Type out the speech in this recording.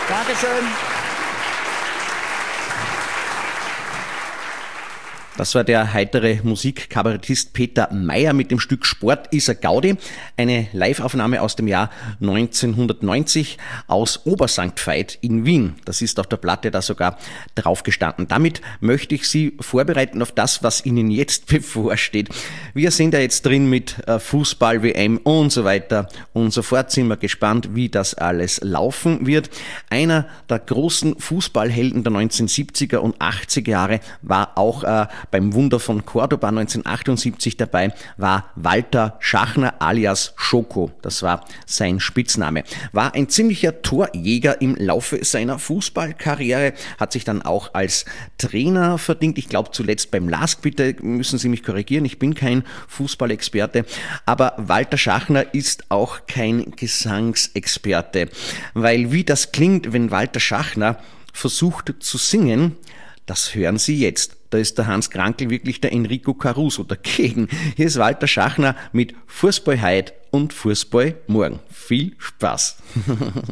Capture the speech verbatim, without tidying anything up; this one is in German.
Dankeschön. Das war der heitere Musikkabarettist Peter Mayer mit dem Stück Sport ist a Gaudi, eine Liveaufnahme aus dem Jahr neunzehnhundertneunzig aus Obersankt Veit in Wien. Das ist auf der Platte da sogar drauf gestanden. Damit möchte ich Sie vorbereiten auf das, was Ihnen jetzt bevorsteht. Wir sind ja jetzt drin mit Fußball-W M und so weiter und so fort. Sind wir gespannt, wie das alles laufen wird. Einer der großen Fußballhelden der neunzehnhundertsiebziger und achtziger Jahre war auch äh, beim Wunder von Cordoba neunzehnhundertachtundsiebzig dabei, war Walter Schachner alias Schoko. Das war sein Spitzname. War ein ziemlicher Torjäger im Laufe seiner Fußballkarriere, hat sich dann auch als Trainer verdient. Ich glaube zuletzt beim L A S K, bitte müssen Sie mich korrigieren, ich bin kein Fußballexperte, aber Walter Schachner ist auch kein Gesangsexperte, weil wie das klingt, wenn Walter Schachner versucht zu singen, das hören Sie jetzt. Da ist der Hans Krankl wirklich der Enrico Caruso dagegen. Hier ist Walter Schachner mit Fußball heut und Fußball morgen. Viel Spaß!